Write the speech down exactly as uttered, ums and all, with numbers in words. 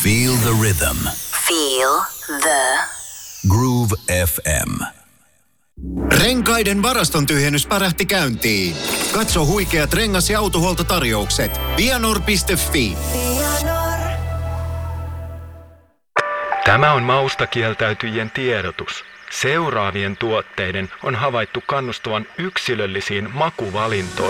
Feel the rhythm. Feel the Groove F M. Renkaiden varaston tyhjennys pärähti käyntiin. Katso huikeat rengas- ja autohuoltotarjoukset. Vianor piste fi. Tämä on mausta kieltäytyjien tiedotus. Seuraavien tuotteiden on havaittu kannustavan yksilöllisiin makuvalintoihin.